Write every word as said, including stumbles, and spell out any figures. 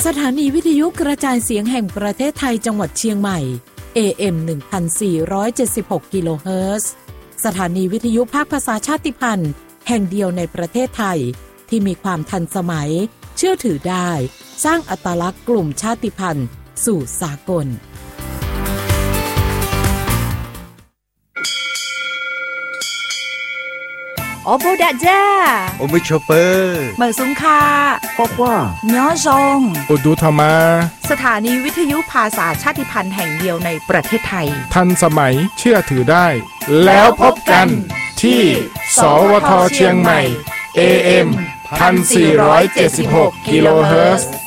สถานีวิทยุกระจายเสียงแห่งประเทศไทยจังหวัดเชียงใหม่ เอ เอ็ม หนึ่งพันสี่ร้อยเจ็ดสิบหก กิโลเฮิรตซ์สถานีวิทยุภาคภาษาชาติพันธุ์แห่งเดียวในประเทศไทยที่มีความทันสมัยเชื่อถือได้สร้างอัตลักษณ์กลุ่มชาติพันธุ์สู่สากลโอโบดะจ้าโอมิชเปอร์เมอซุงคาควาควาเนาะซงอุดุธรรมาสถานีวิทยุภาษาชาติพันธุ์แห่งเดียวในประเทศไทยทันสมัยเชื่อถือได้แล้วพบกันที่สวทเชียงใหม่ เอ เอ็ม หนึ่งพันสี่ร้อยเจ็ดสิบหก กิโลเฮิรตซ์